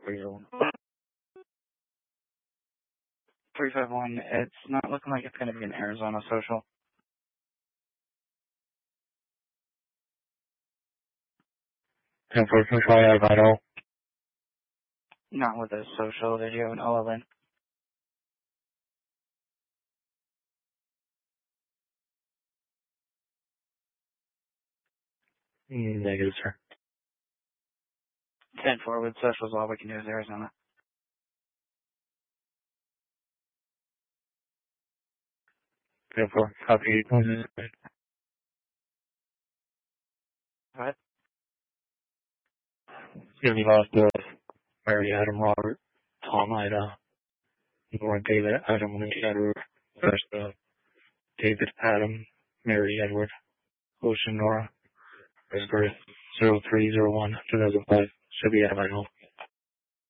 351. It's not looking like it's going to be an Arizona social. 10-4, try out Vital. Not with a social. Did you have an OLN? Negative, sir. 10-4 with socials. All we can do is Arizona. 10-4, copy. What? We lost Mary, Adam, Robert, Tom, Ida, Nora, David, Adam, Lynch, Edward, first, David, Adam, Mary, Edward, Ocean, Nora, first birth, 0301, 2005, should be at Vital.